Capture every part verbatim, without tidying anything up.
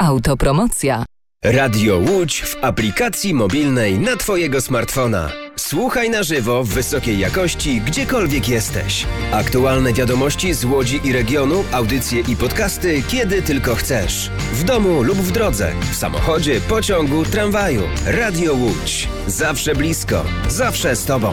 Autopromocja. Radio Łódź w aplikacji mobilnej na Twojego smartfona. Słuchaj na żywo w wysokiej jakości, gdziekolwiek jesteś. Aktualne wiadomości z Łodzi i regionu, audycje i podcasty, kiedy tylko chcesz. W domu lub w drodze, w samochodzie, pociągu, tramwaju. Radio Łódź. Zawsze blisko, zawsze z Tobą.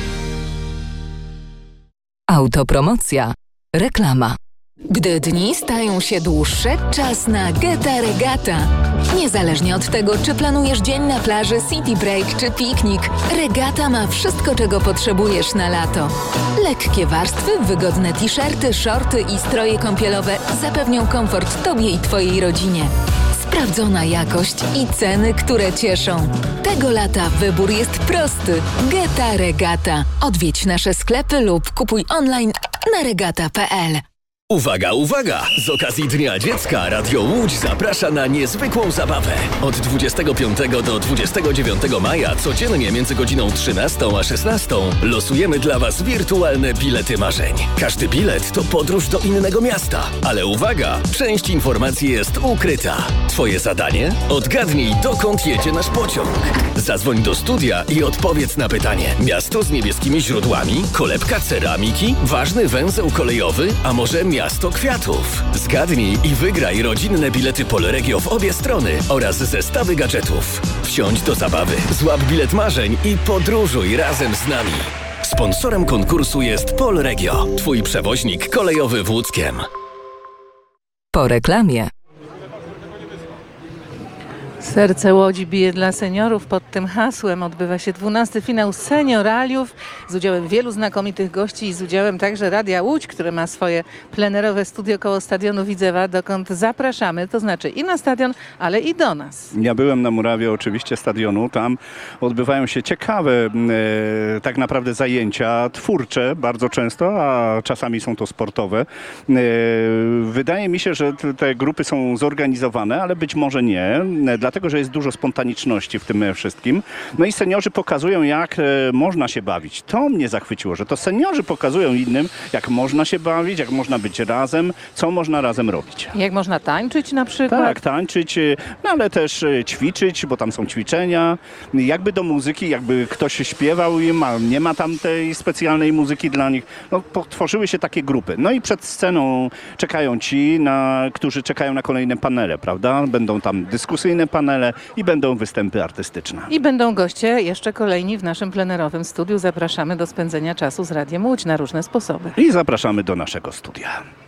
Autopromocja. Reklama. Gdy dni stają się dłuższe, czas na Geta Regata. Niezależnie od tego, czy planujesz dzień na plaży, city break czy piknik, Regata ma wszystko, czego potrzebujesz na lato. Lekkie warstwy, wygodne t-shirty, shorty i stroje kąpielowe zapewnią komfort Tobie i Twojej rodzinie. Sprawdzona jakość i ceny, które cieszą. Tego lata wybór jest prosty. Geta Regata. Odwiedź nasze sklepy lub kupuj online na regata kropka p l. Uwaga, uwaga! Z okazji Dnia Dziecka Radio Łódź zaprasza na niezwykłą zabawę. Od dwudziestego piątego do dwudziestego dziewiątego maja codziennie między godziną trzynastą a szesnastą losujemy dla Was wirtualne bilety marzeń. Każdy bilet to podróż do innego miasta. Ale uwaga! Część informacji jest ukryta. Twoje zadanie? Odgadnij, dokąd jedzie nasz pociąg. Zadzwoń do studia i odpowiedz na pytanie. Miasto z niebieskimi źródłami? Kolebka ceramiki? Ważny węzeł kolejowy? A może miasto Miasto kwiatów. Zgadnij i wygraj rodzinne bilety Polregio w obie strony oraz zestawy gadżetów. Wsiądź do zabawy, złap bilet marzeń i podróżuj razem z nami. Sponsorem konkursu jest Polregio, Twój przewoźnik kolejowy w Łódzkiem. Po reklamie. Serce Łodzi bije dla seniorów. Pod tym hasłem odbywa się dwunasty finał senioraliów z udziałem wielu znakomitych gości i z udziałem także Radia Łódź, które ma swoje plenerowe studio koło stadionu Widzewa, dokąd zapraszamy, to znaczy i na stadion, ale i do nas. Ja byłem na murawie oczywiście stadionu. Tam odbywają się ciekawe e, tak naprawdę zajęcia twórcze bardzo często, a czasami są to sportowe. E, wydaje mi się, że te, te grupy są zorganizowane, ale być może nie. Dlatego, że jest dużo spontaniczności w tym wszystkim. No i seniorzy pokazują, jak e, można się bawić. To mnie zachwyciło, że to seniorzy pokazują innym, jak można się bawić, jak można być razem, co można razem robić. Jak można tańczyć na przykład? Tak, tańczyć, no ale też e, ćwiczyć, bo tam są ćwiczenia. Jakby do muzyki, jakby ktoś śpiewał im, a nie ma tam tej specjalnej muzyki dla nich. No, potworzyły się takie grupy. No i przed sceną czekają ci, na, którzy czekają na kolejne panele, prawda? Będą tam dyskusyjne panele i będą występy artystyczne. I będą goście jeszcze kolejni w naszym plenerowym studiu. Zapraszamy do spędzenia czasu z Radiem Łódź na różne sposoby. I zapraszamy do naszego studia.